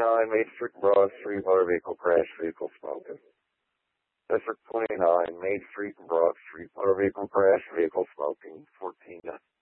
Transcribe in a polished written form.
Main Street, Broad Street, motor vehicle crash, vehicle smoking. District 29, Main Street and Broad Street, motor vehicle crash, vehicle smoking, 14